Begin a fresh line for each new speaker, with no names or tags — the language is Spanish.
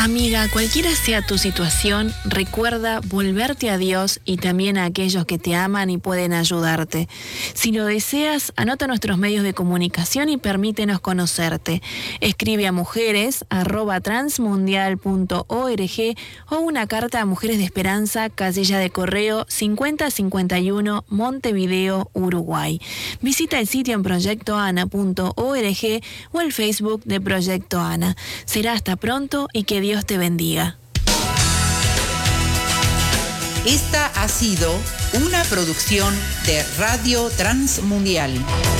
Amiga, cualquiera sea tu situación, recuerda volverte a Dios y también a aquellos que te aman y pueden ayudarte. Si lo deseas, anota nuestros medios de comunicación y permítenos conocerte. Escribe a mujeres@transmundial.org o una carta a Mujeres de Esperanza, casilla de correo 5051, Montevideo, Uruguay. Visita el sitio en proyectoana.org o el Facebook de Proyecto Ana. Será hasta pronto y que Dios te bendiga.
Esta ha sido una producción de Radio Transmundial.